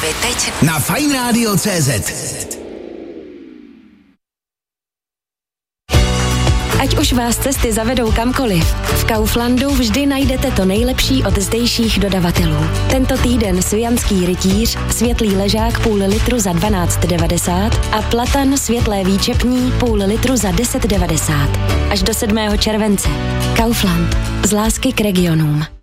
Právě teď na fajnradio.cz. Ať už vás cesty zavedou kamkoliv, v Kauflandu vždy najdete to nejlepší od zdejších dodavatelů. Tento týden svijanský rytíř, světlý ležák půl litru za 12,90 a platan světlé výčepní půl litru za 10,90. Až do 7. července. Kaufland. Z lásky k regionům.